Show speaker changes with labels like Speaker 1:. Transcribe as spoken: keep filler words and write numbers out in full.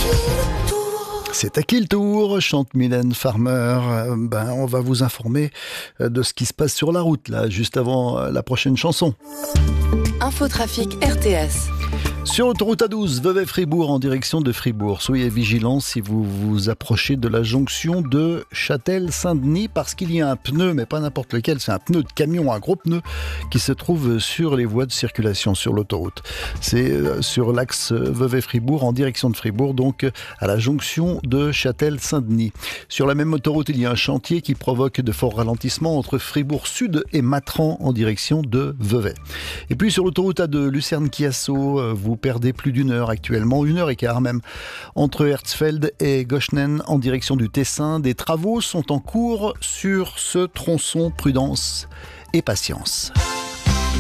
Speaker 1: C'est à qui le tour, chante Mylène Farmer. Euh, ben, on va vous informer de ce qui se passe sur la route, là, juste avant la prochaine chanson.
Speaker 2: Infotrafic R T S.
Speaker 1: Sur l'autoroute A douze, Vevey-Fribourg en direction de Fribourg. Soyez vigilants si vous vous approchez de la jonction de Châtel-Saint-Denis parce qu'il y a un pneu, mais pas n'importe lequel, c'est un pneu de camion, un gros pneu qui se trouve sur les voies de circulation sur l'autoroute. C'est sur l'axe Vevey-Fribourg en direction de Fribourg, donc à la jonction de Châtel-Saint-Denis. Sur la même autoroute, il y a un chantier qui provoque de forts ralentissements entre Fribourg-Sud et Matran en direction de Vevey. Et puis sur l'autoroute A deux, Lucerne-Chiasso, vous perdez plus d'une heure actuellement, une heure et quart même, entre Herzfeld et Goschenen en direction du Tessin. Des travaux sont en cours sur ce tronçon. Prudence et patience.